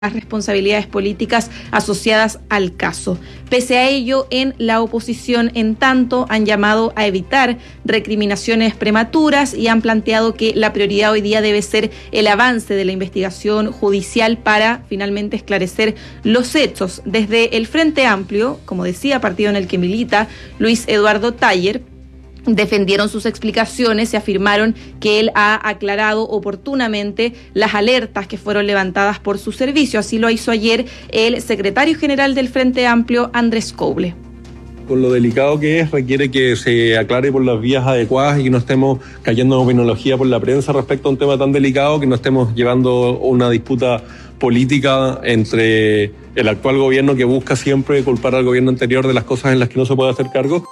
las responsabilidades políticas asociadas al caso. Pese a ello, en la oposición, en tanto, han llamado a evitar recriminaciones prematuras y han planteado que la prioridad hoy día debe ser el avance de la investigación judicial para finalmente esclarecer los hechos. Desde el Frente Amplio, como decía, partido en el que milita Luis Eduardo Taller, defendieron sus explicaciones y afirmaron que él ha aclarado oportunamente las alertas que fueron levantadas por su servicio. Así lo hizo ayer el secretario general del Frente Amplio, Andrés Couble. Con lo delicado que es, requiere que se aclare por las vías adecuadas y que no estemos cayendo en opiniología por la prensa respecto a un tema tan delicado, que no estemos llevando una disputa política entre el actual gobierno, que busca siempre culpar al gobierno anterior de las cosas en las que no se puede hacer cargo.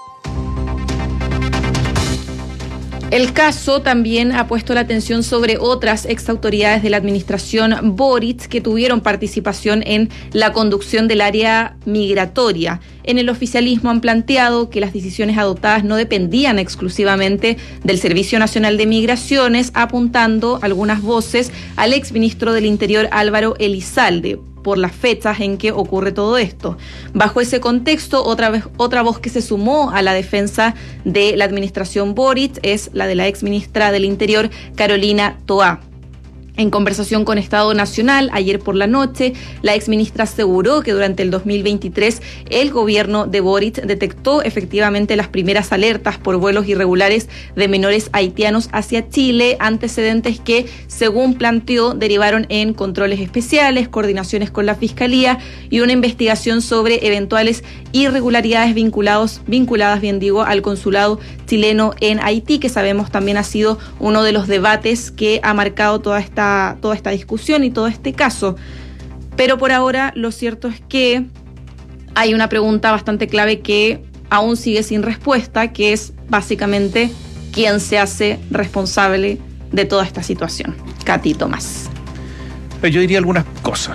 El caso también ha puesto la atención sobre otras exautoridades de la administración Boric que tuvieron participación en la conducción del área migratoria. En el oficialismo han planteado que las decisiones adoptadas no dependían exclusivamente del Servicio Nacional de Migraciones, apuntando algunas voces al exministro del Interior Álvaro Elizalde, por las fechas en que ocurre todo esto. Bajo ese contexto, otra voz que se sumó a la defensa de la administración Boric es la de la exministra del Interior, Carolina Toá. En conversación con Estado Nacional, ayer por la noche, la exministra aseguró que durante el 2023 el gobierno de Boric detectó efectivamente las primeras alertas por vuelos irregulares de menores haitianos hacia Chile, antecedentes que, según planteó, derivaron en controles especiales, coordinaciones con la Fiscalía y una investigación sobre eventuales irregularidades vinculadas al consulado chileno en Haití, que sabemos también ha sido uno de los debates que ha marcado toda esta discusión y todo este caso. Pero por ahora lo cierto es que hay una pregunta bastante clave que aún sigue sin respuesta, que es básicamente quién se hace responsable de toda esta situación. Katy Tomás. Yo diría algunas cosas.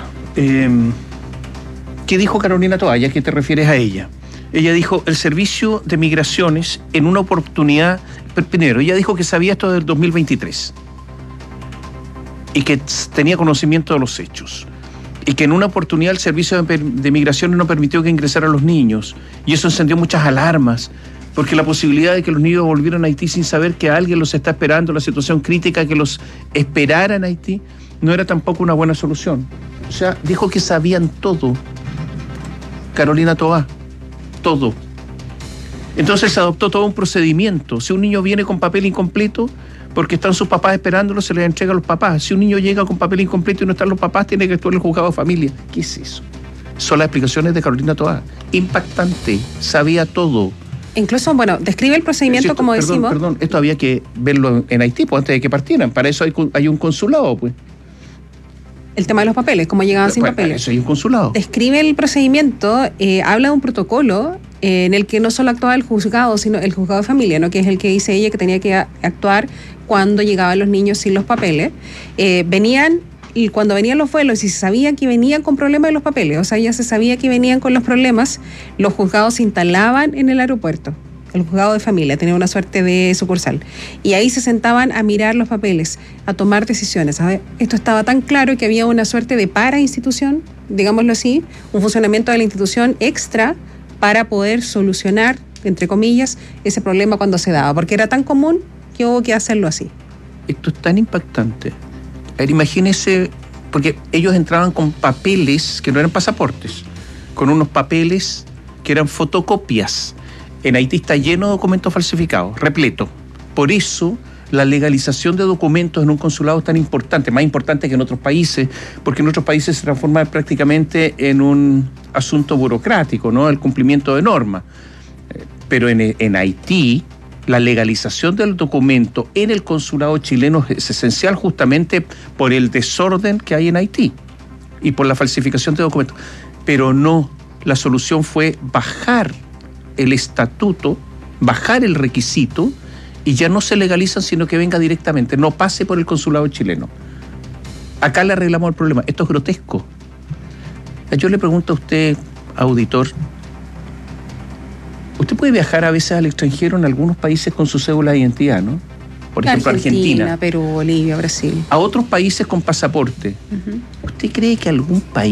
¿Qué dijo Carolina Toá? ¿A qué te refieres a ella? Ella dijo, el Servicio de Migraciones, en una oportunidad, primero, ella dijo que sabía esto del 2023 y que tenía conocimiento de los hechos, y que en una oportunidad el Servicio de Migraciones no permitió que ingresaran los niños, y eso encendió muchas alarmas, porque la posibilidad de que los niños volvieran a Haití sin saber que alguien los está esperando, la situación crítica que los esperara en Haití, no era tampoco una buena solución. O sea, dijo que sabían todo. Carolina Toá, todo. Entonces se adoptó todo un procedimiento. Si un niño viene con papel incompleto, porque están sus papás esperándolo, se les entrega a los papás. Si un niño llega con papel incompleto y no están los papás, tiene que actuar el juzgado de familia. ¿Qué es eso? Son las explicaciones de Carolina Toá. Impactante, sabía todo. Incluso, bueno, describe el procedimiento como decimos. Perdón, esto había que verlo en Haití, pues, antes de que partieran. Para eso hay un consulado, pues. El tema de los papeles, cómo llegaban sin papeles. Para eso hay un consulado. Describe el procedimiento, habla de un protocolo en el que no solo actuaba el juzgado, sino el juzgado de familia, ¿no? Que es el que dice ella que tenía que actuar cuando llegaban los niños sin los papeles. Y cuando venían los vuelos y se sabía que venían con problemas de los papeles, o sea, ya se sabía que venían con los problemas, los juzgados se instalaban en el aeropuerto. El juzgado de familia tenía una suerte de sucursal. Y ahí se sentaban a mirar los papeles, a tomar decisiones. ¿Sabes? Esto estaba tan claro que había una suerte de para-institución, digámoslo así, un funcionamiento de la institución extra para poder solucionar, entre comillas, ese problema cuando se daba, porque era tan común que hubo que hacerlo así. Esto es tan impactante. A ver, imagínese, porque ellos entraban con papeles que no eran pasaportes, con unos papeles que eran fotocopias. En Haití está lleno de documentos falsificados, repleto. Por eso la legalización de documentos en un consulado es tan importante, más importante que en otros países, porque en otros países se transforma prácticamente en un asunto burocrático, ¿no? El cumplimiento de normas. Pero en Haití, la legalización del documento en el consulado chileno es esencial justamente por el desorden que hay en Haití y por la falsificación de documentos. Pero no, la solución fue bajar el estatuto, bajar el requisito y ya no se legalizan, sino que venga directamente, no pase por el consulado chileno. Acá le arreglamos el problema. Esto es grotesco. Yo le pregunto a usted, auditor, usted puede viajar a veces al extranjero en algunos países con su cédula de identidad, ¿no? por ejemplo Argentina, Perú, Bolivia, Brasil. a otros países con pasaporte. ¿Usted cree que algún país